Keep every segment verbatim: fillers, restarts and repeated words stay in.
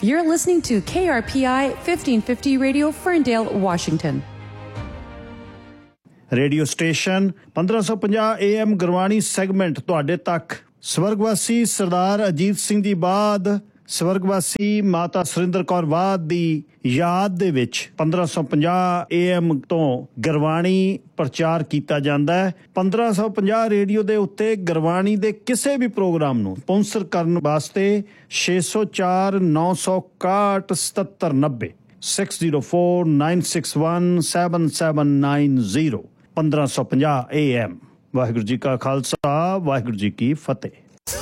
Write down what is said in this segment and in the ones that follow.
You're listening to K R P I fifteen fifty Radio, Ferndale, Washington. Radio station पंद्रह सौ पचास A M Gurbani segment तुहाडे तक। स्वर्गवासी सरदार अजीत सिंह जी बाद स्वर्गवासी माता सुरिंदर कौर वाद दी याद दे विच पंद्रह सौ पचास ए एम तो गुरबाणी प्रचार किया जाता है। पंद्रह सौ पचास रेडियो दे उत्ते गुरबाणी दे किसी भी प्रोग्राम नूं स्पॉन्सर करने वास्ते छे सौ चार नौ सौ इकाहठ सतहत्तर नब्बे six zero four nine six one seven seven nine zero पंद्रह सौ पचास ए एम। वाहिगुरू जी का खालसा, वाहिगुरू जी की फतेह।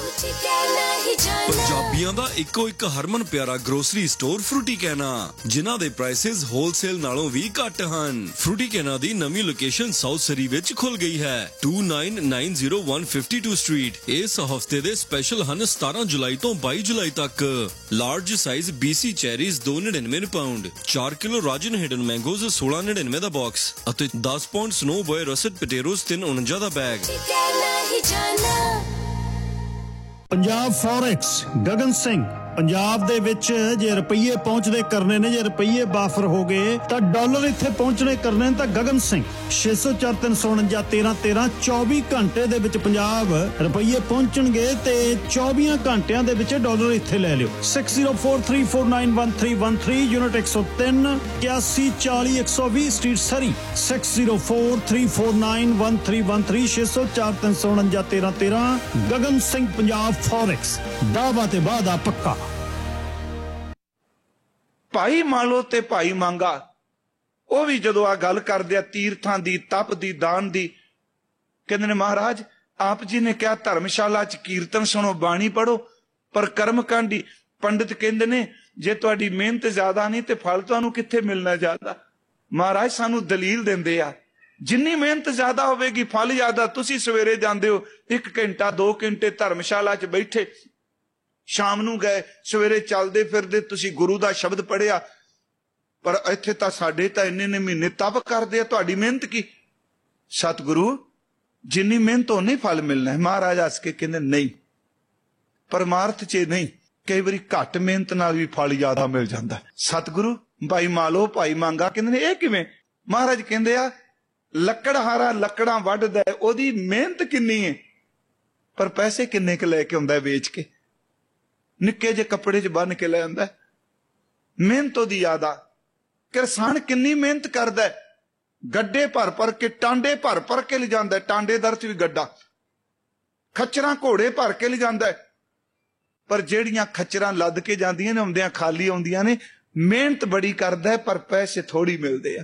ਪੰਜਾਬੀਆਂ ਦਾ ਇੱਕੋ ਇੱਕ ਹਰਮਨ ਪਿਆਰਾ ਗਰੋਸਰੀ ਸਟੋਰ ਫਰੂਟੀ ਕੈਨਾ, ਜਿਨ੍ਹਾਂ ਦੇ ਪ੍ਰਾਈਸਿਸ ਹੋਲਸੇਲ ਨਾਲੋਂ ਵੀ ਘੱਟ ਹਨ। ਫਰੂਟੀ ਕੈਨਾ ਦੀ ਨਵੀਂ ਲੋਕੇਸ਼ਨ ਸਾਊਥ ਸਰੀ ਵਿੱਚ ਖੁੱਲ ਗਈ ਹੈ, to nine nine zero one fifty two street. ਇਸ ਹਫਤੇ ਦੇ ਸਪੈਸ਼ਲ ਹਨ ਸਤਾਰਾਂ ਜੁਲਾਈ ਤੋਂ ਬਾਈ ਜੁਲਾਈ ਤੱਕ। ਲਾਰਜ ਸਾਈਜ਼ ਬੀਸੀ ਚੈਰੀਜ਼ ਦੋ ਨੜਿਨਵੇਂ ਪਾਉਂਡ, ਚਾਰ ਕਿਲੋ ਰਾਜਨ ਹਿਡਨ ਮੈਂਗੋਜ਼ ਸੋਲਾਂ ਨੜਿਨਵੇਂ ਦਾ ਬਾਕਸ ਅਤੇ ਦਸ ਪਾਉਂਡ ਸਨੋ ਬॉय ਰਸਟ ਪਟੇਟੋਜ਼ ਤਿੰਨ ਉਣੰਜਾ ਦਾ ਬੈਗ। ਪੰਜਾਬ ਫੋਰੈਕਸ ਗਗਨ ਸਿੰਘ ਪੰਜਾਬ ਦੇ ਵਿੱਚ ਜੇ ਰੁਪਈਏ ਪਹੁੰਚਦੇ ਕਰਨੇ ਨੇ, ਜੇ ਰੁਪਈਏ ਬਾਫਰ ਹੋ ਗਏ ਤਾਂ ਡਾਲਰ ਇੱਥੇ ਪਹੁੰਚਣੇ ਕਰਨੇ ਨੇ ਤਾਂ ਗਗਨ ਸਿੰਘ ਛੇ ਸੌ ਚਾਰ ਤਿੰਨ ਸੌ ਉਣੰਜਾ ਤੇਰਾਂ ਤੇਰਾਂ ਚੌਵੀ ਘੰਟੇ ਦੇ ਵਿੱਚ ਪੰਜਾਬ ਰੁਪਈਏ ਪਹੁੰਚਣਗੇ ਤੇ ਚੌਵੀ ਘੰਟਿਆਂ ਦੇ ਵਿੱਚ ਡਾਲਰ ਇੱਥੇ ਲੈ ਲਿਓ। Six zero four three four nine one three one three unit ਇੱਕ ਸੌ ਤਿੰਨ ਇਕਿਆਸੀ ਚਾਲੀ ਇੱਕ ਸੌ ਵੀਹ ਸਟਰੀਟ ਸਰੀ six zero four three four nine one three one three ਛੇ ਸੌ ਚਾਰ ਤਿੰਨ ਸੌ ਉਣੰਜਾ ਤੇਰਾਂ ਤੇਰਾਂ ਗਗਨ ਸਿੰਘ ਪੰਜਾਬ ਫੋਰੈਕਸ ਦਾਅਵਾ ਤੇ ਵਾਅਦਾ ਪੱਕਾ। ਭਾਈ ਮਾਲੋ ਤੇ ਭਾਈ ਮੰਗਾ ਉਹ ਵੀ ਜਦੋਂ ਆ ਗੱਲ ਕਰਦੇ ਆ ਤੀਰਥਾਂ ਦੀ, ਤਪ ਦੀ, ਦਾਨ ਦੀ, ਕਹਿੰਦੇ ਨੇ ਮਹਾਰਾਜ ਆਪ ਜੀ ਨੇ ਕਿਹਾ ਧਰਮਸ਼ਾਲਾ ਚ ਕੀਰਤਨ ਸੁਣੋ, ਬਾਣੀ ਪੜੋ, ਪਰ ਕਰਮ ਕਾਂਡੀ। ਪੰਡਿਤ ਕਹਿੰਦੇ ਨੇ ਜੇ ਤੁਹਾਡੀ ਮਿਹਨਤ ਜ਼ਿਆਦਾ ਨਹੀਂ ਤੇ ਫਲ ਤੁਹਾਨੂੰ ਕਿੱਥੇ ਮਿਲਣਾ ਜ਼ਿਆਦਾ। ਮਹਾਰਾਜ ਸਾਨੂੰ ਦਲੀਲ ਦਿੰਦੇ ਆ ਜਿੰਨੀ ਮਿਹਨਤ ਜ਼ਿਆਦਾ ਹੋਵੇਗੀ ਫਲ ਜ਼ਿਆਦਾ। ਤੁਸੀਂ ਸਵੇਰੇ ਜਾਂਦੇ ਹੋ ਇੱਕ ਘੰਟਾ ਦੋ ਘੰਟੇ ਧਰਮਸ਼ਾਲਾ ਚ ਬੈਠੇ, ਸ਼ਾਮ ਨੂੰ ਗਏ, ਸਵੇਰੇ ਚੱਲਦੇ ਫਿਰਦੇ ਤੁਸੀਂ ਗੁਰੂ ਦਾ ਸ਼ਬਦ ਪੜਿਆ, ਪਰ ਇੱਥੇ ਤਾਂ ਸਾਡੇ ਤਾਂ ਇੰਨੇ ਨੇ ਮਹੀਨੇ ਤਪ ਕਰਦੇ ਆ, ਤੁਹਾਡੀ ਮਿਹਨਤ ਕੀ। ਸਤਿਗੁਰੂ ਜਿੰਨੀ ਮਿਹਨਤ ਉਹਨੇ ਫਲ ਮਿਲਣਾ ਹੈ। ਮਹਾਰਾਜ ਹੱਸ ਕੇ ਕਹਿੰਦੇ ਨਹੀਂ, ਪਰਮਾਰਥ ਚ ਨਹੀਂ, ਕਈ ਵਾਰੀ ਘੱਟ ਮਿਹਨਤ ਨਾਲ ਵੀ ਫਲ ਜ਼ਿਆਦਾ ਮਿਲ ਜਾਂਦਾ। ਸਤਿਗੁਰੂ ਭਾਈ ਮਾਲੋ ਭਾਈ ਮੰਗਾ ਕਹਿੰਦੇ ਨੇ ਇਹ ਕਿਵੇਂ। ਮਹਾਰਾਜ ਕਹਿੰਦੇ ਆ ਲੱਕੜਹਾਰਾ ਲੱਕੜਾਂ ਵੱਢਦਾ, ਉਹਦੀ ਮਿਹਨਤ ਕਿੰਨੀ ਹੈ ਪਰ ਪੈਸੇ ਕਿੰਨੇ ਕੁ ਲੈ ਕੇ ਆਉਂਦਾ ਵੇਚ ਕੇ। ਨਿੱਕੇ ਜਿਹੇ ਕੱਪੜੇ ਚ ਬੰਨ ਕੇ ਲੈ ਆਉਂਦਾ, ਮਿਹਨਤ ਉਹਦੀ ਜ਼ਿਆਦਾ। ਕਿਸਾਨ ਕਿੰਨੀ ਮਿਹਨਤ ਕਰਦਾ, ਗੱਡੇ ਭਰ ਭਰ ਕੇ, ਟਾਂਡੇ ਭਰ ਭਰ ਕੇ ਲਿਜਾਂਦਾ, ਟਾਂਡੇ ਦਰ ਚ ਵੀ ਗੱਡਾ, ਖੱਚਰਾਂ ਘੋੜੇ ਭਰ ਕੇ ਲਿਜਾਂਦਾ। ਪਰ ਜਿਹੜੀਆਂ ਖੱਚਰਾਂ ਲੱਦ ਕੇ ਜਾਂਦੀਆਂ ਨੇ ਆਉਂਦਿਆਂ ਖਾਲੀ ਆਉਂਦੀਆਂ ਨੇ। ਮਿਹਨਤ ਬੜੀ ਕਰਦਾ ਪਰ ਪੈਸੇ ਥੋੜੀ ਮਿਲਦੇ ਆ।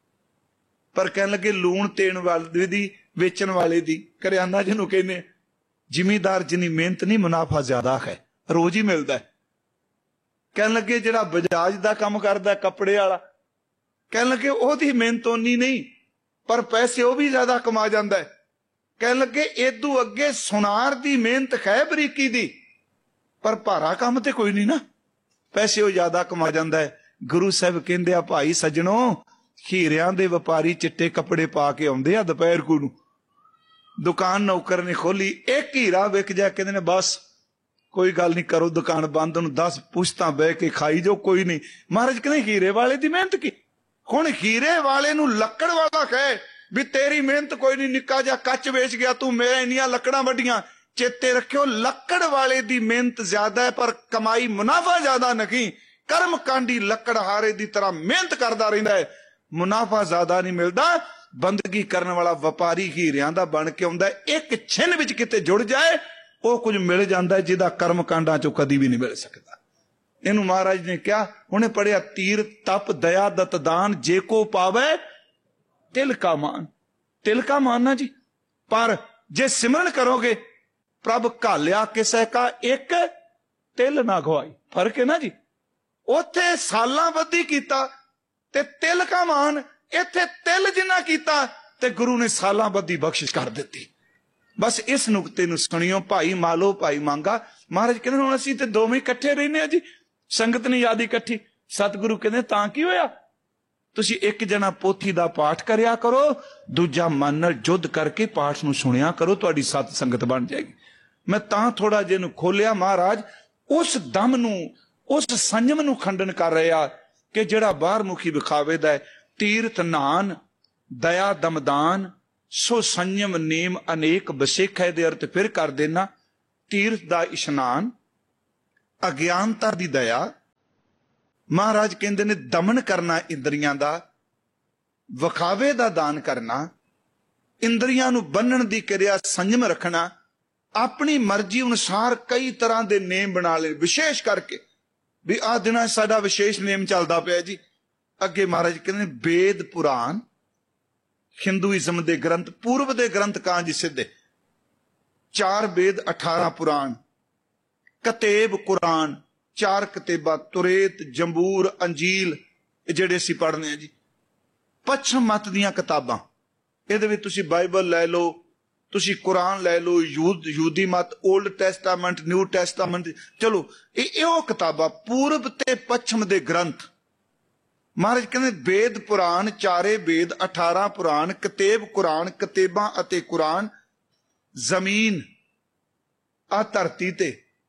ਪਰ ਕਹਿਣ ਲੱਗੇ ਲੂਣ ਤੇਣ ਵਾਲੇ ਦੀ, ਵੇਚਣ ਵਾਲੇ ਦੀ, ਕਰਿਆਨਾ ਜਿਹਨੂੰ ਕਹਿੰਦੇ, ਜ਼ਿਮੀਦਾਰ ਜਿੰਨੀ ਮਿਹਨਤ ਨਹੀਂ ਮੁਨਾਫਾ ਜ਼ਿਆਦਾ ਹੈ, ਰੋਜ਼ ਹੀ ਮਿਲਦਾ। ਕਹਿਣ ਲੱਗੇ ਜਿਹੜਾ ਬਜਾਜ ਦਾ ਕੰਮ ਕਰਦਾ ਕੱਪੜੇ ਵਾਲਾ, ਕਹਿਣ ਲੱਗੇ ਉਹਦੀ ਮਿਹਨਤ ਓਨੀ ਨਹੀਂ ਪਰ ਪੈਸੇ ਉਹ ਵੀ ਜ਼ਿਆਦਾ ਕਮਾ ਜਾਂਦਾ ਹੈ। ਕਹਿਣ ਲੱਗੇ ਏਦੂ ਅੱਗੇ ਸੁਨਾਰ ਦੀ ਮਿਹਨਤ ਹੈ ਬਰੀਕੀ ਦੀ, ਪਰ ਭਾਰਾ ਕੰਮ ਤੇ ਕੋਈ ਨਹੀਂ ਨਾ, ਪੈਸੇ ਉਹ ਜ਼ਿਆਦਾ ਕਮਾ ਜਾਂਦਾ ਹੈ। ਗੁਰੂ ਸਾਹਿਬ ਕਹਿੰਦੇ ਆ ਭਾਈ ਸੱਜਣੋ, ਹੀਰਿਆਂ ਦੇ ਵਪਾਰੀ ਚਿੱਟੇ ਕੱਪੜੇ ਪਾ ਕੇ ਆਉਂਦੇ ਆ ਦੁਪਹਿਰ ਕੂ ਨੂੰ, ਦੁਕਾਨ ਨੌਕਰ ਨੇ ਖੋਲੀ, ਇੱਕ ਹੀਰਾ ਵਿਕ ਜਾ, ਕਹਿੰਦੇ ਨੇ ਬਸ ਕੋਈ ਗੱਲ ਨਹੀਂ, ਕਰੋ ਦੁਕਾਨ ਬੰਦ, ਨੂੰ ਦਸ ਪੁਸ਼ਤਾਂ ਬਹਿ ਕੇ ਖਾਈ ਜੋ, ਕੋਈ ਨਹੀਂ। ਮਹਾਰਾਜ ਕਹਿੰਦੇ ਹੀਰੇ ਵਾਲੇ ਦੀ ਮਿਹਨਤ ਕੀ। ਹੁਣ ਹੀਰੇ ਵਾਲੇ ਨੂੰ ਲੱਕੜ ਵਾਲਾ ਕਹੇ ਵੀ ਤੇਰੀ ਮਿਹਨਤ ਕੋਈ ਨਹੀਂ, ਨਿੱਕਾ ਜਿਹਾ ਕੱਚ ਵੇਚ ਗਿਆ ਤੂੰ, ਮੇਰੇ ਇੰਨੀਆਂ ਲੱਕੜਾਂ ਵੱਡੀਆਂ। ਚੇਤੇ ਰੱਖਿਓ ਲੱਕੜ ਵਾਲੇ ਦੀ ਮਿਹਨਤ ਜ਼ਿਆਦਾ ਹੈ ਪਰ ਕਮਾਈ ਮੁਨਾਫਾ ਜ਼ਿਆਦਾ ਨਹੀਂ। ਕਰਮ ਕਾਂਡੀ ਲੱਕੜਹਾਰੇ ਦੀ ਤਰ੍ਹਾਂ ਮਿਹਨਤ ਕਰਦਾ ਰਹਿੰਦਾ ਹੈ, ਮੁਨਾਫਾ ਜ਼ਿਆਦਾ ਨਹੀਂ ਮਿਲਦਾ। ਬੰਦਗੀ ਕਰਨ ਵਾਲਾ ਵਪਾਰੀ ਹੀਰਿਆਂ ਦਾ ਬਣ ਕੇ ਆਉਂਦਾ, ਇੱਕ ਛਿਨ ਵਿੱਚ ਕਿਤੇ ਜੁੜ ਜਾਏ ਉਹ ਕੁਝ ਮਿਲ ਜਾਂਦਾ ਜਿਹਦਾ ਕਰਮ ਕਾਂਡਾਂ ਚੋਂ ਕਦੀ ਵੀ ਨਹੀਂ ਮਿਲ ਸਕਦਾ। ਇਹਨੂੰ ਮਹਾਰਾਜ ਨੇ ਕਿਹਾ, ਉਹਨੇ ਪੜਿਆ ਤੀਰ ਤਪ ਦਇਆ ਦਤ ਦਾਨ ਜੇ ਕੋ ਪਾਵੇ ਤਿਲ ਕਾ ਮਾਨ। ਤਿਲ ਕਾ ਮਾਨ ਨਾ ਜੀ, ਪਰ ਜੇ ਸਿਮਰਨ ਕਰੋਗੇ ਪ੍ਰਭ ਘਾਲਿਆ ਕਿਸੇ ਕਾ ਇੱਕ ਤਿਲ ਨਾ ਖਵਾਈ। ਫਰਕ ਹੈ ਨਾ ਜੀ, ਉੱਥੇ ਸਾਲਾਂ ਬੱਧੀ ਕੀਤਾ ਤੇ ਤਿਲ ਕਾ ਮਾਨ, ਇੱਥੇ ਤਿਲ ਜਿੰਨਾ ਕੀਤਾ ਤੇ ਗੁਰੂ ਨੇ ਸਾਲਾਂ ਬੱਧੀ ਬਖਸ਼ਿਸ਼ ਕਰ ਦਿੱਤੀ। ਬਸ ਇਸ ਨੁਕਤੇ ਨੂੰ ਸੁਣਿਓ ਭਾਈ ਮਾਲੋ ਭਾਈ ਮੰਗਾ। ਮਹਾਰਾਜ ਕਹਿੰਦੇ ਹੁਣ ਅਸੀਂ ਤੇ ਦੋਵੇਂ ਇਕੱਠੇ ਰਹਿੰਦੇ ਆ ਜੀ, ਸੰਗਤ ਨਹੀਂ ਯਾਦ ਇਕੱਠੀ। ਸਤਿਗੁਰੂ ਕਹਿੰਦੇ ਤਾਂ ਕੀ ਹੋਇਆ, ਤੁਸੀਂ ਇੱਕ ਜਣਾ ਪੋਥੀ ਦਾ ਪਾਠ ਕਰਿਆ ਕਰੋ, ਦੂਜਾ ਮਨ ਨਾਲ ਜੁੱਧ ਕਰਕੇ ਪਾਠ ਨੂੰ ਸੁਣਿਆ ਕਰੋ, ਤੁਹਾਡੀ ਸਤ ਸੰਗਤ ਬਣ ਜਾਏਗੀ। ਮੈਂ ਤਾਂ ਥੋੜਾ ਜਿਹਾ ਨੂੰ ਖੋਲਿਆ। ਮਹਾਰਾਜ ਉਸ ਦਮ ਨੂੰ ਉਸ ਸੰਜਮ ਨੂੰ ਖੰਡਨ ਕਰ ਰਿਹਾ ਕਿ ਜਿਹੜਾ ਬਾਹਰ ਮੁਖੀ ਵਿਖਾਵੇ ਦਾ ਹੈ। ਤੀਰਥ ਨਾਨ ਦਇਆ ਦਮਦਾਨ ਸੋ ਸੰਜਮ ਨੇਮ ਅਨੇਕ ਬਸੇਖਾ ਦੇ ਅਰਥ ਫਿਰ ਕਰ ਦੇਣਾ। ਤੀਰਥ ਦਾ ਇਸ਼ਨਾਨ, ਅਗਿਆਨਤਾ ਦੀ ਦਇਆ, ਮਹਾਰਾਜ ਕਹਿੰਦੇ ਨੇ ਦਮਨ ਕਰਨਾ ਇੰਦਰੀਆਂ ਦਾ, ਵਿਖਾਵੇ ਦਾ ਦਾਨ ਕਰਨਾ, ਇੰਦਰੀਆਂ ਨੂੰ ਬੰਨਣ ਦੀ ਕਿਰਿਆ ਸੰਜਮ ਰੱਖਣਾ, ਆਪਣੀ ਮਰਜ਼ੀ ਅਨੁਸਾਰ ਕਈ ਤਰ੍ਹਾਂ ਦੇ ਨੇਮ ਬਣਾ ਲੈ। ਵਿਸ਼ੇਸ਼ ਕਰਕੇ ਵੀ ਆਹ ਦਿਨਾਂ ਸਾਡਾ ਵਿਸ਼ੇਸ਼ ਨੇਮ ਚੱਲਦਾ ਪਿਆ ਜੀ। ਅੱਗੇ ਮਹਾਰਾਜ ਕਹਿੰਦੇ ਵੇਦ ਪੁਰਾਣ, ਹਿੰਦੂਇਜ਼ਮ ਦੇ ਗ੍ਰੰਥ, ਪੂਰਵ ਦੇ ਗ੍ਰੰਥ ਕਾਂ ਜੀ ਸਿੱਧੇ, ਚਾਰ ਵੇਦ ਅਠਾਰਾਂ ਪੁਰਾਣ, ਕਤੇਬ ਕੁਰਾਨ, ਚਾਰ ਕਤੇਬਾਂ, ਤੁਰੇਤ, ਜੰਬੂਰ, ਅੰਜੀਲ, ਇਹ ਜਿਹੜੇ ਅਸੀਂ ਪੜ੍ਹਨੇ ਆ ਜੀ। ਪੱਛਮ ਮਤ ਦੀਆਂ ਕਿਤਾਬਾਂ, ਇਹਦੇ ਵਿੱਚ ਤੁਸੀਂ ਬਾਈਬਲ ਲੈ ਲਓ, ਤੁਸੀਂ ਕੁਰਾਨ ਲੈ ਲਓ, ਯੂਦ ਯੂਦੀ ਮਤ, ਓਲਡ ਟੈਸਟਾਮੈਂਟ, ਨਿਊ ਟੈਸਟਾਮੈਂਟ, ਚਲੋ ਇਹ ਇਹੋ ਕਿਤਾਬਾਂ ਪੂਰਬ ਤੇ ਪੱਛਮ ਦੇ ਗ੍ਰੰਥ। ਮਹਾਰਾਜ ਕਹਿੰਦੇ ਵੇਦ ਪੁਰਾਣ, ਚਾਰੇ ਵੇਦ, ਅਠਾਰਾਂ ਪੁਰਾਣ, ਕਤੇਬ ਕੁਰਾਨ, ਕਤੇਬਾਂ ਅਤੇ ਕੁਰਾਨ, ਜ਼ਮੀਨ ਆ ਧਰਤੀ ਤੇ,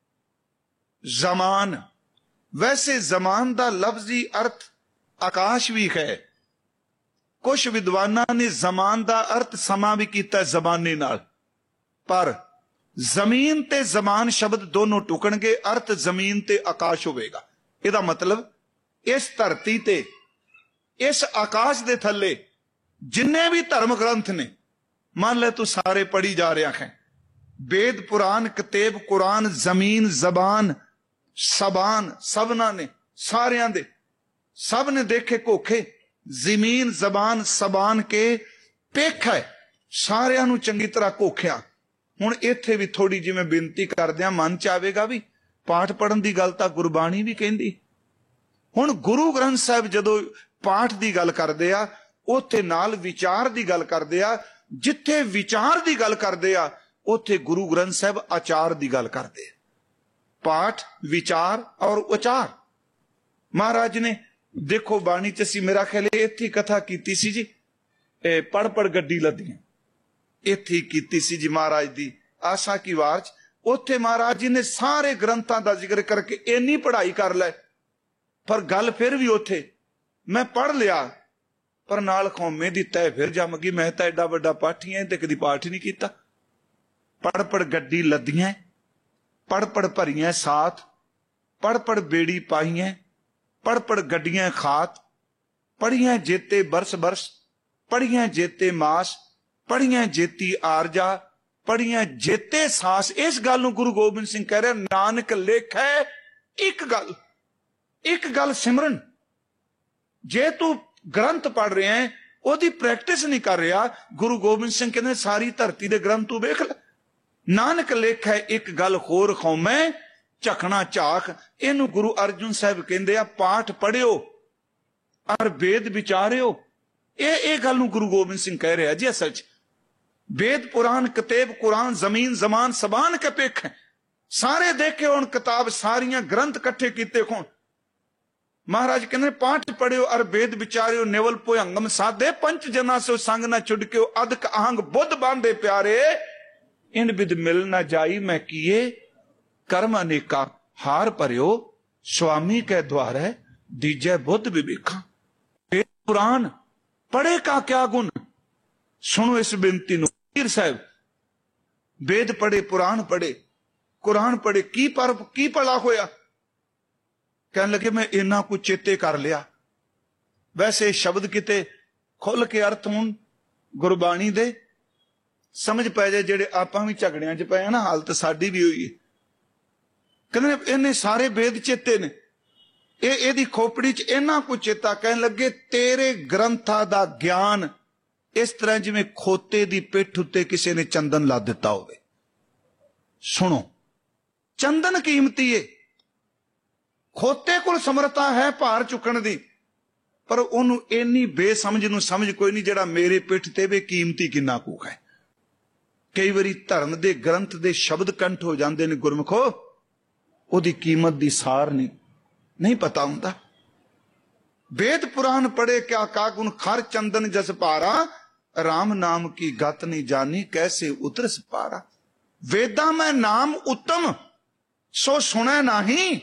ਜ਼ਮਾਨ, ਵੈਸੇ ਜ਼ਮਾਨ ਦਾ ਲਫ਼ਜ਼ੀ ਅਰਥ ਆਕਾਸ਼ ਵੀ ਹੈ। ਕੁਝ ਵਿਦਵਾਨਾਂ ਨੇ ਜ਼ਮਾਨ ਦਾ ਅਰਥ ਸਮਾਂ ਵੀ ਕੀਤਾ ਜ਼ਮਾਨੇ ਨਾਲ, ਪਰ ਜ਼ਮੀਨ ਤੇ ਜ਼ਮਾਨ ਸ਼ਬਦ ਦੋਨੋਂ ਟੁਕਣਗੇ, ਅਰਥ ਜ਼ਮੀਨ ਤੇ ਆਕਾਸ਼ ਹੋਵੇਗਾ। ਇਹਦਾ ਮਤਲਬ ਇਸ ਧਰਤੀ ਤੇ, ਇਸ ਆਕਾਸ਼ ਦੇ ਥੱਲੇ ਜਿੰਨੇ ਵੀ ਧਰਮ ਗ੍ਰੰਥ ਨੇ, ਮੰਨ ਲੈ ਤੂੰ ਸਾਰੇ ਪੜ੍ਹੀ ਜਾ ਰਿਹਾ ਹੈ, ਵੇਦ ਪੁਰਾਨ, ਕਤੇਬ ਕੁਰਾਨ, ਜ਼ਮੀਨ, ਜ਼ਬਾਨ, ਸਬਾਨ, ਸਭਨਾਂ ਨੇ, ਸਾਰਿਆਂ ਦੇ, ਸਭ ਨੇ ਦੇਖੇ ਕੋਖੇ, ਜ਼ਮੀਨ, ਜ਼ਬਾਨ, ਸਬਾਨ ਕੇ ਪੇਖ ਹੈ, ਸਾਰਿਆਂ ਨੂੰ ਚੰਗੀ ਤਰ੍ਹਾਂ ਕੋਖਿਆ। ਹੁਣ ਇੱਥੇ ਵੀ ਥੋੜੀ ਜਿਵੇਂ ਬੇਨਤੀ ਕਰਦਿਆਂ ਮਨ ਚ ਆਵੇਗਾ ਵੀ ਪਾਠ ਪੜਨ ਦੀ ਗੱਲ ਤਾਂ ਗੁਰਬਾਣੀ ਵੀ ਕਹਿੰਦੀ। ਹੁਣ ਗੁਰੂ ਗ੍ਰੰਥ ਸਾਹਿਬ ਜਦੋਂ ਪਾਠ ਦੀ ਗੱਲ ਕਰਦੇ ਆ, ਉੱਥੇ ਨਾਲ ਵਿਚਾਰ ਦੀ ਗੱਲ ਕਰਦੇ ਆ। ਜਿੱਥੇ ਵਿਚਾਰ ਦੀ ਗੱਲ ਕਰਦੇ ਆ, ਉੱਥੇ ਗੁਰੂ ਗ੍ਰੰਥ ਸਾਹਿਬ ਆਚਾਰ ਦੀ ਗੱਲ ਕਰਦੇ ਆ। ਪਾਠ, ਵਿਚਾਰ ਔਰ ਉਚਾਰ। ਮਹਾਰਾਜ ਨੇ ਦੇਖੋ ਬਾਣੀ ਚ ਅਸੀਂ ਮੇਰਾ ਖਿਆਲ ਇੱਥੇ ਕਥਾ ਕੀਤੀ ਸੀ ਜੀ, ਇਹ ਪੜ ਪੜ ਗੱਡੀ ਲੱਦੀਆਂ, ਇੱਥੇ ਕੀਤੀ ਸੀ ਜੀ ਮਹਾਰਾਜ ਦੀ ਆਸਾ ਕੀ ਵਾਰ ਚ। ਉੱਥੇ ਮਹਾਰਾਜ ਜੀ ਨੇ ਸਾਰੇ ਗ੍ਰੰਥਾਂ ਦਾ ਜ਼ਿਕਰ ਕਰਕੇ ਇੰਨੀ ਪੜ੍ਹਾਈ ਕਰ ਲੈ, ਪਰ ਗੱਲ ਫਿਰ ਵੀ ਉੱਥੇ ਮੈਂ ਪੜ੍ਹ ਲਿਆ, ਪਰ ਨਾਲ ਕੌਮੇ ਦੀ ਤੈ ਫਿਰ ਜੰਮ ਗਈ। ਮੈਂ ਤਾਂ ਐਡਾ ਵੱਡਾ ਪਾਠੀ ਐ ਤੇ ਕਦੀ ਪਾਠ ਹੀ ਨਹੀਂ ਕੀਤਾ। ਪੜ ਪੜ ਗੱਡੀ ਲੱਦੀਆਂ, ਪੜ ਪੜ ਭਰੀਆਂ ਸਾਥ, ਪੜ ਪੜ ਬੇੜੀ ਪਾਈਆਂ, ਪੜ ਪੜ ਗੱਡੀਆਂ ਖਾਤ, ਪੜੀਆਂ ਜੇਤੇ ਬਰਸ ਬਰਸ, ਪੜੀਆਂ ਜੇਤੇ ਮਾਸ, ਪੜੀਆਂ ਜੇਤੀ ਆਰਜਾ, ਪੜੀਆਂ ਜੇਤੇ ਸਾਸ। ਇਸ ਗੱਲ ਨੂੰ ਗੁਰੂ ਗੋਬਿੰਦ ਸਿੰਘ ਕਹਿ ਰਿਹਾ, ਨਾਨਕ ਲੇਖੈ ਇੱਕ ਗੱਲ, ਇੱਕ ਗੱਲ ਸਿਮਰਨ। ਜੇ ਤੂੰ ਗ੍ਰੰਥ ਪੜ ਰਿਹਾ ਹੈ, ਉਹਦੀ ਪ੍ਰੈਕਟਿਸ ਨਹੀਂ ਕਰ ਰਿਹਾ, ਗੁਰੂ ਗੋਬਿੰਦ ਸਿੰਘ ਕਹਿੰਦੇ ਸਾਰੀ ਧਰਤੀ ਦੇ ਗ੍ਰੰਥ ਤੂੰ ਵੇਖ ਲੈ। ਨਾਨਕ ਲੇਖੈ ਇੱਕ ਗੱਲ ਹੋਰ ਖੌਮੈ ਝਖਣਾ ਝਾਕ। ਇਹਨੂੰ ਗੁਰੂ ਅਰਜੁਨ ਸਾਹਿਬ ਕਹਿੰਦੇ ਆ ਪਾਠ ਪੜਿਓ ਔਰ ਵੇਦ ਵਿਚਾਰਿਓ। ਇਹ ਇਹ ਗੱਲ ਨੂੰ ਗੁਰੂ ਗੋਬਿੰਦ ਸਿੰਘ ਕਹਿ ਰਿਹਾ ਜੀ। ਅਸਲ ਚ ਵੇਦ ਪੁਰਾਨ, ਕਤੇਬ ਕੁਰਾਨ, ਜ਼ਮੀਨ, ਜ਼ਮਾਨ, ਸਬਾਨ ਕੇ ਪੇਖ, ਸਾਰੇ ਦੇਖੇ ਹੁਣ ਕਿਤਾਬ, ਸਾਰੀਆਂ ਗ੍ਰੰਥ ਇਕੱਠੇ ਕੀਤੇ ਹੋਣ। ਮਹਾਰਾਜ ਕਹਿੰਦੇ ਪਾਠ ਪੜਿਓ ਔਰ ਵੇਦ ਵਿਚਾਰਿਓ, ਨਿਵਲ ਭੁਯੰਗਮ ਸਾਧੇ, ਪੰਚ ਜਨਾ ਸੋ ਸੰਗ ਨਾ ਛੁਡਕਿਓ, ਅਦਕ ਆਹੰਗ ਬੁੱਧ ਬਾਂਧੇ ਪਿਆਰੇ, ਇਨ ਬਿਦ ਮਿਲ ਨਾ ਜਾਈ ਮੈਂ ਕੀਏ, ਕਰਮ ਅਨੇਕਾ ਹਾਰ ਭਰਿਓ, ਸੁਆਮੀ ਕੈ ਦੁਆਰੇ ਦੀਜੈ ਬੁੱਧ ਵਿਵੇਖਾਂ। ਵੇਦ ਪੁਰਾਨ ਪੜੇ ਕਾ ਕਿਆ ਗੁਣ। ਸੁਣੋ ਇਸ ਬੇਨਤੀ ਨੂੰ। ਪੀਰ ਸਾਹਿਬ ਵੇਦ ਪੜੇ, ਪੁਰਾਨ ਪੜੇ, ਕੁਰਾਨ ਪੜੇ, ਕੀ ਪਰ ਕੀ ਭਲਾ ਹੋਇਆ? ਕਹਿਣ ਲੱਗੇ ਮੈਂ ਇੰਨਾ ਕੁ ਚੇਤੇ ਕਰ ਲਿਆ। ਵੈਸੇ ਸ਼ਬਦ ਕਿਤੇ ਖੁੱਲ ਕੇ ਅਰਥ ਹੁਣ ਗੁਰਬਾਣੀ ਦੇ ਸਮਝ ਪੈ ਜਾਏ, ਜਿਹੜੇ ਆਪਾਂ ਵੀ ਝਗੜਿਆਂ ਚ ਪਏ ਆ ਨਾ, ਹਾਲਤ ਸਾਡੀ ਵੀ ਹੋਈ ਹੈ। ਕਹਿੰਦੇ ਇਹਨੇ ਸਾਰੇ ਵੇਦ ਚੇਤੇ ਨੇ, ਇਹ ਇਹਦੀ ਖੋਪੜੀ ਚ ਇੰਨਾ ਕੁ ਚੇਤਾ। ਕਹਿਣ ਲੱਗੇ ਤੇਰੇ ਗ੍ਰੰਥਾਂ ਦਾ ਗਿਆਨ ਇਸ ਤਰ੍ਹਾਂ ਜਿਵੇਂ ਖੋਤੇ ਦੀ ਪਿੱਠ ਉੱਤੇ ਕਿਸੇ ਨੇ ਚੰਦਨ ਲਾ ਦਿੱਤਾ ਹੋਵੇ। ਸੁਣੋ, ਚੰਦਨ ਕੀਮਤੀ ਏ, ਖੋਤੇ ਕੋਲ ਸਮਰੱਥਾ ਹੈ ਭਾਰ ਚੁੱਕਣ ਦੀ, ਪਰ ਉਹਨੂੰ ਇੰਨੀ ਬੇਸਮਝ ਨੂੰ ਸਮਝ ਕੋਈ ਨਹੀਂ ਜਿਹੜਾ ਮੇਰੇ ਪਿੱਠ ਤੇ ਵੇ ਕੀਮਤੀ ਕਿੰਨਾ ਕੁ ਹੈ। ਕਈ ਵਾਰੀ ਧਰਮ ਦੇ ਗ੍ਰੰਥ ਦੇ ਸ਼ਬਦ ਕੰਠ ਹੋ ਜਾਂਦੇ ਨੇ ਗੁਰਮੁਖੋ, ਉਹਦੀ ਕੀਮਤ ਦੀ ਸਾਰ ਨਹੀਂ ਨਹੀਂ ਪਤਾ ਹੁੰਦਾ। ਵੇਦ ਪੁਰਾਨ ਪੜੇ ਕਿਆ ਕਾ ਗੁਣ, ਖਰ ਚੰਦਨ ਜਸ ਭਾਰਾ, ਰਾਮ ਨਾਮ ਕੀ ਗਤ ਨਹੀਂ ਜਾਨੀ, ਕੈਸੇ ਉਤਰਸ ਪਾਰਾ। ਵੇਦਾਂ ਮੈਂ ਨਾਮ ਉੱਤਮ, ਸੋ ਸੁਣੈ ਨਹੀਂ,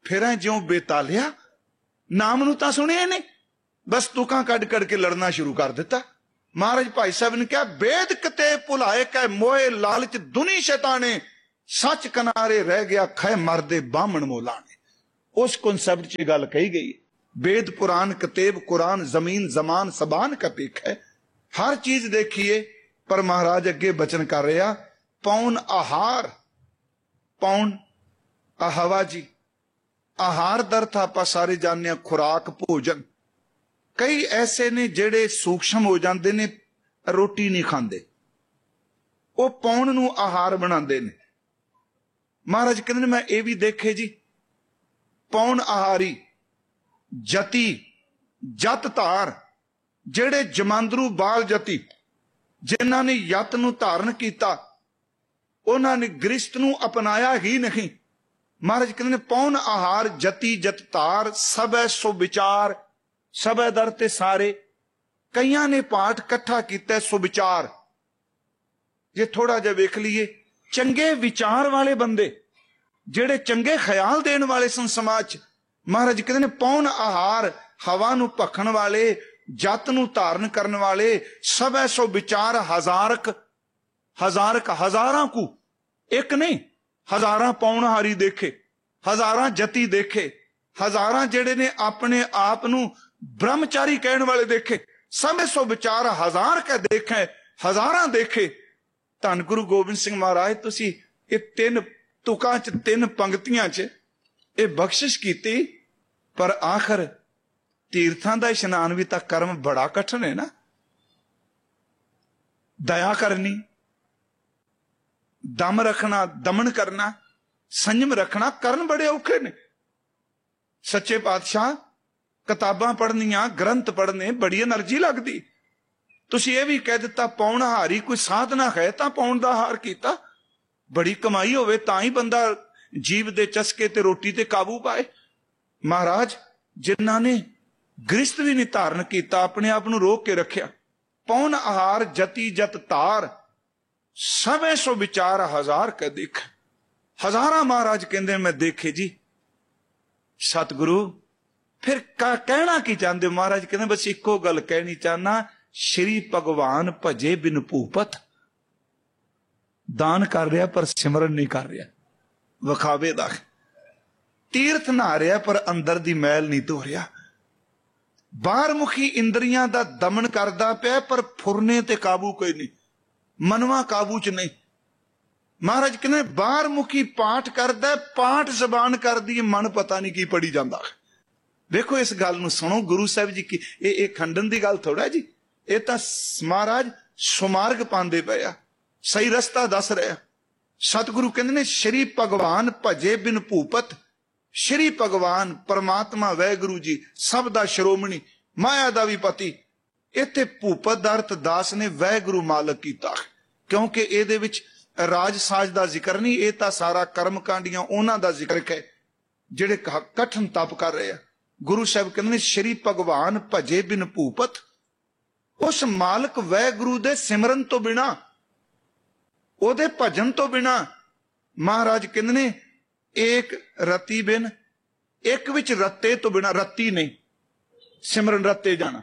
फिर ज्यों बेतालिया नाम नूं तां सुनिया नहीं, बस तुकां कढ कढ के लड़ना शुरू कर दिता। महाराज भाई साहब ने कहा बेद कते भुलाए कै मोए लालच दुनी शैताने, सच किनारे रह गया खै मरदे बामण मोलाने। उस कॉन्सेप्ट च गल कही गई। वेद पुराण कतेब कुरान जमीन जमान सबान का पिक है, हर चीज देखिए। पर महाराज अगे बचन कर रहा, पौन आहार, पौन आहवा जी, आहार दर्थ आप सारे जाने खुराक भोजन। कई ऐसे ने जेड़े सूक्ष्म हो जाते ने, रोटी नहीं खाते, वो पौन नूं आहार बनाते ने। महाराज कहते मैं ये भी देखे जी, पौन आहारी जति जत धार, जेड़े जमांदरू बाल जति जिन्हां ने यत नूं धारण किया, उन्हां ने गृहस्थ नूं अपनाया ही नहीं। महाराज कहते ने पौन आहार जति जत धार, सबै सो विचार, सबै दर ते सारे। कईयां ने पाठ कट्ठा किया सुविचार। जे थोड़ा जिहा वेख लीए, चंगे विचार वाले बंदे जेड़े चंगे ख्याल देने वाले सन समाज। महाराज कहते ने पौन आहार, हवा नूं भखण वाले, जत नूं धारण करने वाले, सबै सो विचार हजारक, हजारक हजारां को, एक नहीं हजारां पौनहारी देखे, हजारां जति देखे, हजारां जेड़े ने अपने आप नूं ब्रह्मचारी कहने वाले देखे, सबै सो विचार हजार का देखे, हजारां देखे। धन गुरु गोबिंद सिंह महाराज तुसी ये तीन तुकां च, तीन पंक्तियां च ये बख्शिश कीती। पर आखिर तीर्थां दा इशनान भी तां कर्म बड़ा कठिन है ना। दया करनी, दम रखना, दमन करना, संयम रखना, करन बड़े औखे ने। सच्चे पातशाह किताबां पढ़नियां, ग्रंथ पढ़ने बड़ी एनर्जी लगदी। तुसीं ये भी कह दिता पौनहारी कोई साधना है तां पौन दा हार कीता। बड़ी कमाई होवे तां ही बंदा जीव दे चस्के ते रोटी ते काबू पाए। महाराज जिन्हां ने गृहस्थ भी नहीं धारण किया, अपने आप नूं रोक के रखिया। पौन आहार जति जत तार, सबे सो विचार हजार का देख। हजारा महाराज कहंदे मैं देखे जी। सतगुरु फिर का कहना की चाहते? महाराज कहते बस इको गल कहनी चाहना, श्री भगवान भजे बिन भूपत। दान कर रहा पर सिमरन नहीं कर रहा, विखावे दा। तीर्थ नहा रहा पर अंदर दी मैल नहीं धो रहा। बाहर मुखी इंद्रियां दा दमन करदा पिया पर फुरने ते काबू कोई नहीं, मनवा काबू च नहीं। महाराज कहते बाहर मुखी पाठ करदा, पाठ जबान कर दी, मन पता नहीं की पढ़ी जाता। देखो इस गल नूं सुनो, गुरु साहब जी की ये खंडन की गल थोड़ा जी, ये तो महाराज सुमार्ग पांदे पे आ, सही रस्ता दस रहा। सतगुरु कहते ने श्री भगवान भजे बिन भूपत। श्री भगवान परमात्मा वैगुरु जी सब दा श्रोमणी, माया दा भी पति। इत्थे भूपत दा अर्थ दास ने वैगुरु मालक कीता, क्योंकि इहदे विच राज साज दा जिक्र नहीं, ये तो सारा कर्म कांडियां उन्हां दा जिक्र है जिहड़े कठिन तप कर रहे हैं। गुरु साहब कहते ने श्री भगवान भजे बिन भूपत। उस मालक वैगुरु दे सिमरन तो बिना, ओदे भजन तो बिना, महाराज कहते ने एक रति बिन, एक विच रत्ते तो बिना, रत्ती नहीं सिमरन रत्ते जाना।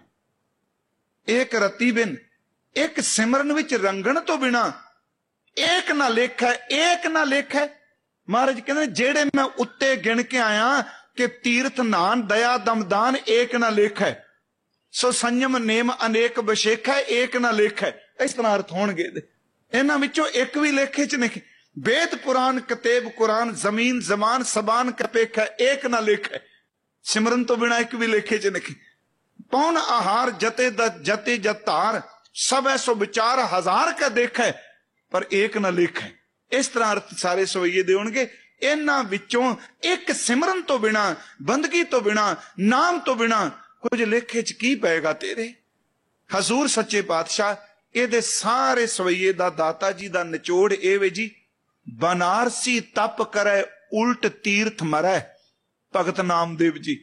एक रति बिन, एक सिमरन विच रंगण तो बिना, एक ना लेख है, एक ना लेख है। महाराज कहते जेड़े मैं उत्ते गिन के आया कि तीर्थ नान दया दमदान एक ना लेख है, सो संयम नेम अनेक बशेख है, एक ना लेख है। इस तरह अर्थ होणगे। इन्हां विचों एक भी लेखे च नहीं। वेद पुराण कतेब कुरान जमीन जमान सबान कपेख है, एक ना लेख है। सिमरन तो बिना एक भी लेखे च नहीं। पौन आहार जते जते जतार, सब ऐसो विचार हजार का देख है पर एक ना लेख है। इस तरह अर्थ सारे सवैये दे होणगे। इन्हां विचों एक सिमरन तो बिना, बंदगी तो बिना, नाम तो बिना कुछ लेखे च की पेगा तेरे। हजूर सच्चे पातशाह ਇਹਦੇ ਸਾਰੇ ਸਵਈਏ ਦਾ ਦਾਤਾ ਜੀ ਦਾ ਨਿਚੋੜ ਇਹ ਵੇ ਜੀ, ਬਨਾਰਸੀ ਤਪ ਕਰੇ ਉਲਟ ਤੀਰਥ ਮਰੈ। ਭਗਤ ਨਾਮਦੇਵ ਜੀ,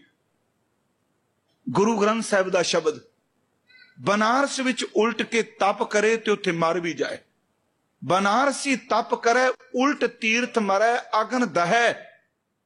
ਗੁਰੂ ਗ੍ਰੰਥ ਸਾਹਿਬ ਦਾ ਸ਼ਬਦ। ਬਨਾਰਸ ਵਿੱਚ ਉਲਟ ਕੇ ਤਪ ਕਰੇ ਤੇ ਉੱਥੇ ਮਰ ਵੀ ਜਾਏ। ਬਨਾਰਸੀ ਤਪ ਕਰੇ ਉਲਟ ਤੀਰਥ ਮਰੈ, ਅਗਨ ਦਹੈ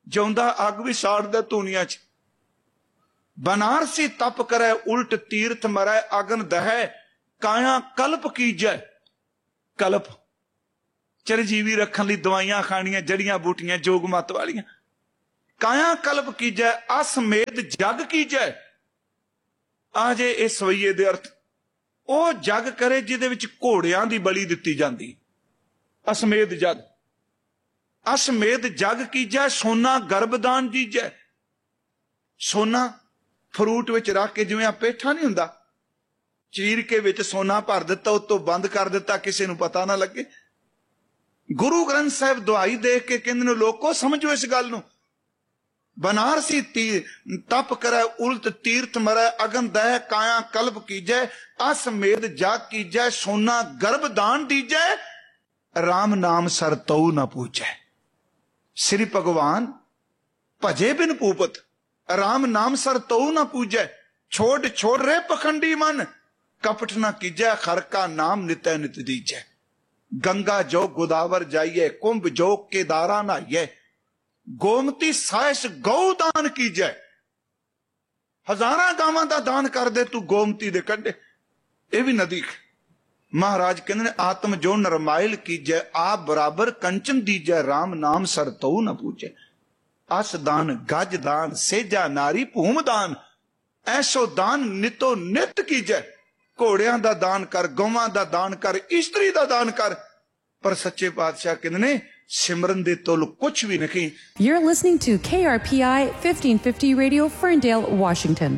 ਜਿਉਂਦਾ ਅੱਗ ਵੀ ਸਾੜਦਾ ਧੂਣੀਆਂ 'ਚ। ਬਨਾਰਸੀ ਤਪ ਕਰੈ ਉਲਟ ਤੀਰਥ ਮਰੈ ਅਗਨ ਦਹੈ ਕਾਇਆ ਕਲਪ ਕੀਜੈ। ਕਲਪ ਚਰਜੀਵੀ ਰੱਖਣ ਲਈ ਦਵਾਈਆਂ ਖਾਣੀਆਂ, ਜੜੀਆਂ ਬੂਟੀਆਂ ਜੋਗ ਮਤ ਵਾਲੀਆਂ। ਕਾਇਆ ਕਲਪ ਕੀਜੈ ਅਸਮੇਧ ਜਗ ਕੀਜੈ। ਆ ਜੇ ਇਹ ਸਵਈਏ ਦੇ ਅਰਥ। ਉਹ ਜਗ ਕਰੇ ਜਿਹਦੇ ਵਿੱਚ ਘੋੜਿਆਂ ਦੀ ਬਲੀ ਦਿੱਤੀ ਜਾਂਦੀ। ਅਸਮੇਧ ਜਗ। ਅਸਮੇਧ ਜਗ ਕੀਜੈ ਸੋਨਾ ਗਰਭਦਾਨ ਦੀਜੈ। ਸੋਨਾ ਫਰੂਟ ਵਿੱਚ ਰੱਖ ਕੇ, ਜਿਵੇਂ ਆ ਪੇਠਾ ਨਹੀਂ ਹੁੰਦਾ, ਚੀਰ ਕੇ ਵਿੱਚ ਸੋਨਾ ਭਰ ਦਿੱਤਾ, ਉੱਤੋਂ ਬੰਦ ਕਰ ਦਿੱਤਾ, ਕਿਸੇ ਨੂੰ ਪਤਾ ਨਾ ਲੱਗੇ। ਗੁਰੂ ਗ੍ਰੰਥ ਸਾਹਿਬ ਦੁਹਾਈ ਦੇਖ ਕੇ ਕਹਿੰਦੇ ਨੇ ਲੋਕੋ ਸਮਝੋ ਇਸ ਗੱਲ ਨੂੰ। ਬਨਾਰਸੀ ਤੀ ਤਪ ਕਰੈ ਉਲਟ ਤੀਰਥ ਮਰੈ ਅਗਨ ਦਹਿ ਕਾਇਆ ਕਲਪ ਕੀਜੈ ਅਸਮੇਧ ਜਗ ਕੀਜੈ ਸੋਨਾ ਗਰਭਦਾਨ ਦੀਜੈ ਰਾਮ ਨਾਮ ਸਰ ਤਉ ਨ ਪੂਜੈ। ਸ੍ਰੀ ਭਗਵਾਨ ਭਜੇ ਬਿਨ ਭੂਪਤ ਰਾਮ ਨਾਮ ਸਰ ਤਉ ਨ ਪੂਜੈ। ਛੋੜ ਛੋੜ ਰੇ ਪਖੰਡੀ ਮਨ ਕਪਟ ਨ ਕੀਜੈ ਖਰ ਕਾ ਨਾਮ ਨਿਤੈ ਨਿਤ ਦੀਜੈ। ਗੰਗਾ ਜੋ ਗੋਦਾਵਰ ਜਾਈਏ ਕੁੰਭ ਜੋ ਕੇਦਾਰਾ ਨਹਾਈਏ ਗੋਮਤੀ ਸਾਇਸ ਗਊ ਦਾਨ ਕੀਜੈ। ਹਜ਼ਾਰਾਂ ਗਾਵਾਂ ਦਾ ਦਾਨ ਕਰ ਦੇ ਤੂੰ ਗੋਮਤੀ ਦੇ ਕੰਢੇ। ਇਹ ਵੀ ਨਦੀ। ਮਹਾਰਾਜ ਕਹਿੰਦੇ ਨੇ ਆਤਮ ਜੋ ਨਰਮਾਇਲ ਕੀਜੈ ਆਪ ਬਰਾਬਰ ਕੰਚਨ ਦੀਜੈ ਰਾਮ ਨਾਮ ਸਰ ਤਉ ਨ ਪੂਜੈ। ਅਸ ਦਾਨ ਗਜ ਦਾਨ ਸੇਜਾ ਨਾਰੀ ਭੂਮ ਦਾਨ ਐਸੋ ਦਾਨ ਨਿਤੋ ਨਿਤ ਕੀਜੈ। ਘੋੜਿਆਂ ਦਾ ਦਾਨ ਕਰ, ਗਊਆਂ ਦਾ ਦਾਨ ਕਰ, ਇਸਤਰੀ ਦਾ ਦਾਨ ਕਰ। ਪਰ ਸੱਚੇ ਪਾਤਸ਼ਾਹ ਕਹਿੰਦੇ ਨੇ ਸਿਮਰਨ ਦੇ ਤੁਲ ਕੁਛ ਵੀ ਨਹੀਂ। You're listening to K R P I fifteen fifty Radio, Ferndale, Washington.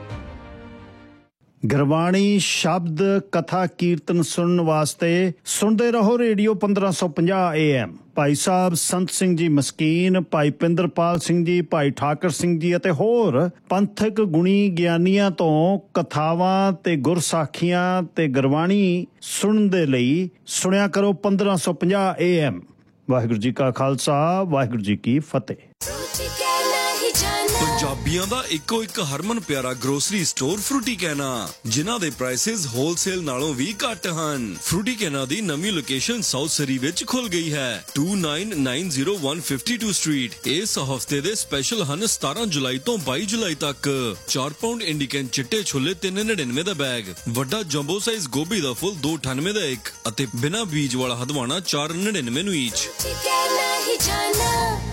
Gurbani ਸ਼ਬਦ ਕਥਾ ਕੀਰਤਨ ਸੁਣਨ ਵਾਸਤੇ ਸੁਣਦੇ ਰਹੋ ਰੇਡੀਓ ਪੰਦਰਾਂ ਸੌ ਪੰਜਾਹ ਏ ਐਮ। ਭਾਈ ਸਾਹਿਬ ਸੰਤ ਸਿੰਘ ਜੀ ਮਸਕੀਨ, ਭਾਈ ਪਿੰਦਰਪਾਲ ਸਿੰਘ ਜੀ, ਭਾਈ ਠਾਕਰ ਸਿੰਘ ਜੀ ਅਤੇ ਹੋਰ ਪੰਥਕ ਗੁਣੀ ਗਿਆਨੀਆਂ ਤੋਂ ਕਥਾਵਾਂ ਤੇ ਗੁਰਸਾਖੀਆਂ ਤੇ ਗੁਰਬਾਣੀ ਸੁਣਨ ਦੇ ਲਈ ਸੁਣਿਆ ਕਰੋ ਪੰਦਰਾਂ ਸੌ ਪੰਜਾਹ ਏ ਐਮ। ਵਾਹਿਗੁਰੂ ਜੀ ਕਾ ਖਾਲਸਾ, ਵਾਹਿਗੁਰੂ ਜੀ ਕੀ ਫਤਿਹ। ਪੰਜਾਬੀਆਂ ਦਾ ਇੱਕੋ ਇੱਕ ਹਰਮਨ ਪਿਆਰਾ ਗਰੋਸਰੀ ਸਟੋਰ ਫਰੂਟੀ ਕੈਨਾ, ਜਿਨ੍ਹਾਂ ਦੇ ਪ੍ਰਾਈਸਿਸ ਹੋਲਸੇਲ ਨਾਲੋਂ ਵੀ ਘੱਟ ਹਨ। ਫਰੂਟੀ ਕੈਨਾ ਦੀ ਨਵੀਂ ਲੋਕੇਸ਼ਨ ਸਾਊਥ ਸਰੀ ਵਿੱਚ ਖੁੱਲ ਗਈ ਹੈ, two nine nine zero one five two street. ਇਸ ਹਫਤੇ ਦੇ ਸਪੈਸ਼ਲ ਹਨ ਸਤਾਰਾਂ ਜੁਲਾਈ ਤੋਂ ਬਾਈ ਜੁਲਾਈ ਤੱਕ। ਚਾਰ ਪਾਉਂਡ ਇੰਡੀਕਨ ਚਿੱਟੇ ਛੋਲੇ ਤਿੰਨ ਨੜਿਨਵੇਂ ਦਾ ਬੈਗ, ਵੱਡਾ ਜੰਬੋ ਸਾਈਜ਼ ਗੋਭੀ ਦਾ ਫੁੱਲ ਦੋ ਅਠਾਨਵੇਂ ਦਾ ਇੱਕ ਅਤੇ ਬਿਨਾਂ ਬੀਜ ਵਾਲਾ ਹਦਵਾਣਾ ਚਾਰ ਨੜਿਨਵੇਂ ਨੂੰ ਈਚ।